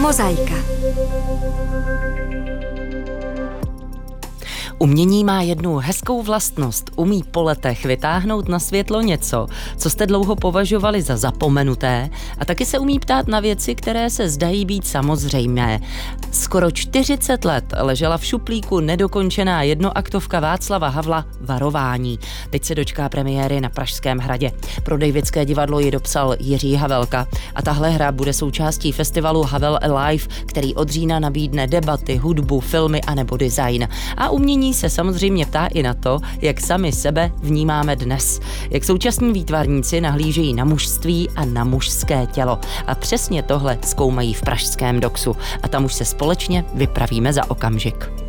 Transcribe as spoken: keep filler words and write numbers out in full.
Mozaika. Umění má jednu hezkou vlastnost. Umí po letech vytáhnout na světlo něco, co jste dlouho považovali za zapomenuté, a taky se umí ptát na věci, které se zdají být samozřejmé. Skoro čtyřicet let ležela v šuplíku nedokončená jednoaktovka Václava Havla Varování. Teď se dočká premiéry na Pražském hradě. Pro Davidské divadlo ji dopsal Jiří Havelka a tahle hra bude součástí festivalu Havel Alive, který od října nabídne debaty, hudbu, filmy a nebo design. A umění se samozřejmě ptá i na to, jak sami sebe vnímáme dnes. Jak současní výtvarníci nahlížejí na mužství a na mužské tělo. A přesně tohle zkoumají v pražském doxu. A tam už se společně vypravíme za okamžik.